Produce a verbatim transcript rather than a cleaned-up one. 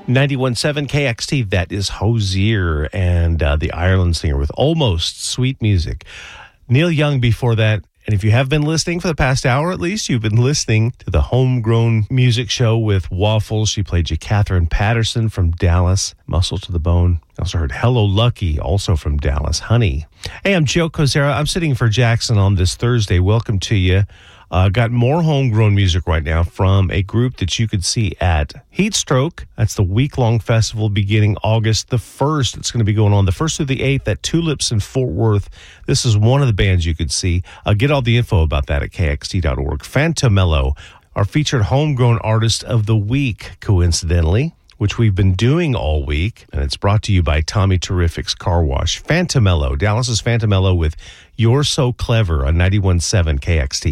ninety-one point seven K X T, that is Hozier and uh, the Ireland Singer with Almost Sweet Music. Neil Young before that. And if you have been listening for the past hour at least, you've been listening to the Homegrown Music Show with Waffles. She played you Catherine Patterson from Dallas, Muscle to the Bone. You also heard Hello Lucky, also from Dallas, Honey. Hey, I'm Joe Kozera. I'm sitting for Jackson on this Thursday. Welcome to you. Uh, got more homegrown music right now from a group that you could see at Heatstroke. That's the week-long festival beginning August the first. It's going to be going on the first through the eighth at Tulips in Fort Worth. This is one of the bands you could see. Uh, get all the info about that at K X T dot org. Fantamello, our featured homegrown artist of the week, coincidentally, which we've been doing all week, and it's brought to you by Tommy Terrific's Car Wash. Fantamello, Dallas's Fantamello with You're So Clever on ninety-one point seven K X T.